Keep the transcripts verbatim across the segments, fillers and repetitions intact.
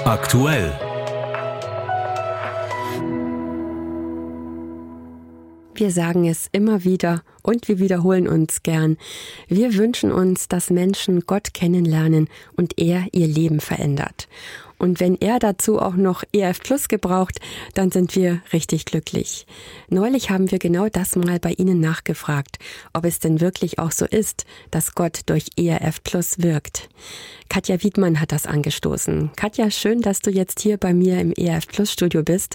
Aktuell. Wir sagen es immer wieder und wir wiederholen uns gern. Wir wünschen uns, dass Menschen Gott kennenlernen und er ihr Leben verändert. Und wenn er dazu auch noch E R F Plus gebraucht, dann sind wir richtig glücklich. Neulich haben wir genau das mal bei Ihnen nachgefragt, ob es denn wirklich auch so ist, dass Gott durch E R F Plus wirkt. Katja Wiedmann hat das angestoßen. Katja, schön, dass du jetzt hier bei mir im E R F Plus Studio bist.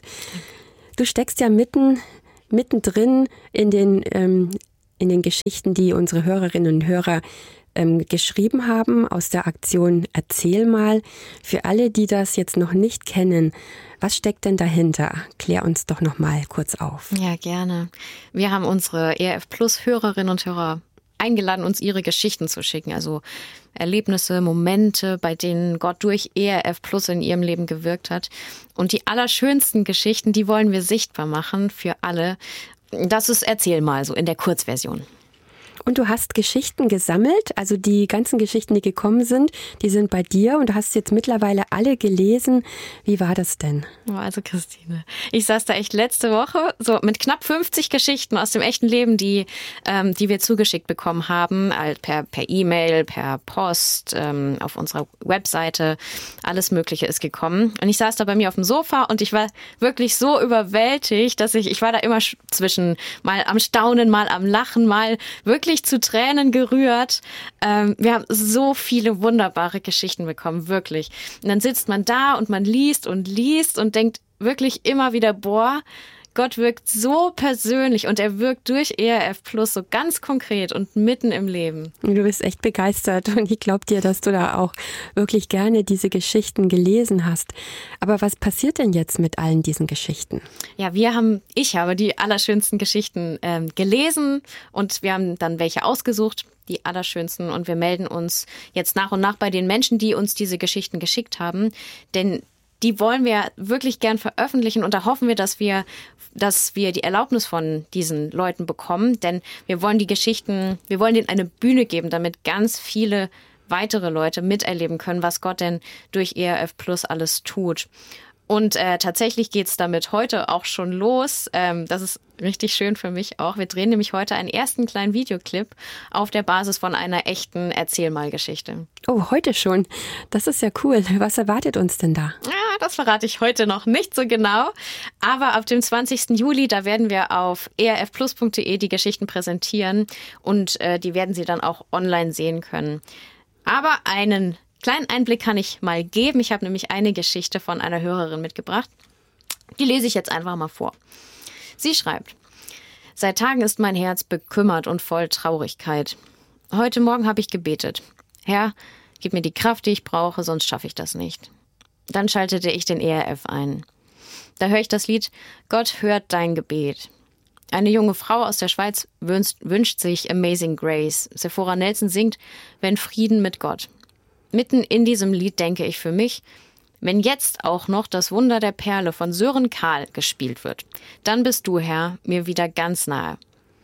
Du steckst ja mitten, mittendrin in den, ähm, in den Geschichten, die unsere Hörerinnen und Hörer Ähm, geschrieben haben aus der Aktion Erzähl mal. Für alle, die das jetzt noch nicht kennen, was steckt denn dahinter? Klär uns doch noch mal kurz auf. Ja, gerne. Wir haben unsere E R F Plus Hörerinnen und Hörer eingeladen, uns ihre Geschichten zu schicken. Also Erlebnisse, Momente, bei denen Gott durch E R F Plus in ihrem Leben gewirkt hat. Und die allerschönsten Geschichten, die wollen wir sichtbar machen für alle. Das ist Erzähl mal, so in der Kurzversion. Und du hast Geschichten gesammelt, also die ganzen Geschichten, die gekommen sind, die sind bei dir und du hast jetzt mittlerweile alle gelesen. Wie war das denn? Also Christine, ich saß da echt letzte Woche so mit knapp fünfzig Geschichten aus dem echten Leben, die ähm, die wir zugeschickt bekommen haben, halt per per E-Mail, per Post, ähm, auf unserer Webseite, alles Mögliche ist gekommen. Und ich saß da bei mir auf dem Sofa und ich war wirklich so überwältigt, dass ich, ich war da immer zwischen mal am Staunen, mal am Lachen, mal wirklich zu Tränen gerührt. Ähm, wir haben so viele wunderbare Geschichten bekommen, wirklich. Und dann sitzt man da und man liest und liest und denkt wirklich immer wieder, boah, Gott wirkt so persönlich und er wirkt durch E R F Plus so ganz konkret und mitten im Leben. Du bist echt begeistert und ich glaube dir, dass du da auch wirklich gerne diese Geschichten gelesen hast. Aber was passiert denn jetzt mit allen diesen Geschichten? Ja, wir haben, ich habe die allerschönsten Geschichten ähm, gelesen und wir haben dann welche ausgesucht, die allerschönsten, und wir melden uns jetzt nach und nach bei den Menschen, die uns diese Geschichten geschickt haben, denn die wollen wir wirklich gern veröffentlichen und da hoffen wir, dass wir, dass wir die Erlaubnis von diesen Leuten bekommen, denn wir wollen die Geschichten, wir wollen denen eine Bühne geben, damit ganz viele weitere Leute miterleben können, was Gott denn durch E R F Plus alles tut. Und äh, tatsächlich geht's damit heute auch schon los. Ähm, das ist richtig schön für mich auch. Wir drehen nämlich heute einen ersten kleinen Videoclip auf der Basis von einer echten Erzähl-mal-Geschichte. Oh, heute schon. Das ist ja cool. Was erwartet uns denn da? Ja, das verrate ich heute noch nicht so genau. Aber ab dem zwanzigsten Juli, da werden wir auf e r f plus punkt d e die Geschichten präsentieren und äh, die werden Sie dann auch online sehen können. Aber einen kleinen Einblick kann ich mal geben. Ich habe nämlich eine Geschichte von einer Hörerin mitgebracht. Die lese ich jetzt einfach mal vor. Sie schreibt: Seit Tagen ist mein Herz bekümmert und voll Traurigkeit. Heute Morgen habe ich gebetet. Herr, gib mir die Kraft, die ich brauche, sonst schaffe ich das nicht. Dann schaltete ich den E R F ein. Da höre ich das Lied Gott hört dein Gebet. Eine junge Frau aus der Schweiz wünscht, wünscht sich Amazing Grace. Sephora Nelson singt Wenn Frieden mit Gott. Mitten in diesem Lied denke ich für mich, wenn jetzt auch noch das Wunder der Perle von Sören Kahl gespielt wird, dann bist du, Herr, mir wieder ganz nahe.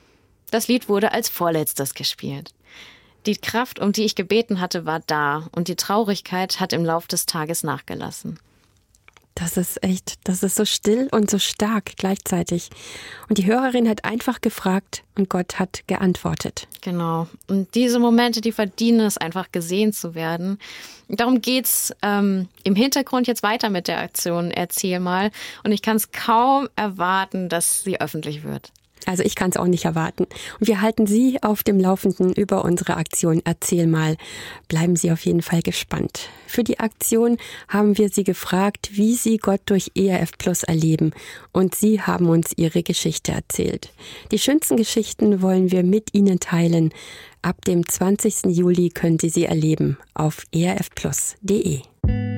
Das Lied wurde als vorletztes gespielt. Die Kraft, um die ich gebeten hatte, war da und die Traurigkeit hat im Lauf des Tages nachgelassen. Das ist echt, das ist so still und so stark gleichzeitig. Und die Hörerin hat einfach gefragt und Gott hat geantwortet. Genau. Und diese Momente, die verdienen es, einfach gesehen zu werden. Darum geht's ähm, im Hintergrund jetzt weiter mit der Aktion Erzähl mal. Und ich kann es kaum erwarten, dass sie öffentlich wird. Also ich kann es auch nicht erwarten. Und wir halten Sie auf dem Laufenden über unsere Aktion Erzähl mal. Bleiben Sie auf jeden Fall gespannt. Für die Aktion haben wir Sie gefragt, wie Sie Gott durch E R F Plus erleben. Und Sie haben uns Ihre Geschichte erzählt. Die schönsten Geschichten wollen wir mit Ihnen teilen. Ab dem zwanzigsten Juli können Sie sie erleben auf e r f plus punkt d e.